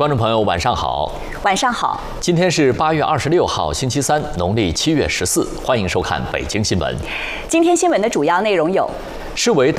观众朋友，晚上好。 晚上好。 今天是8月26号，星期三，农历7月14，欢迎收看北京新闻。 今天新闻的主要内容有： 市委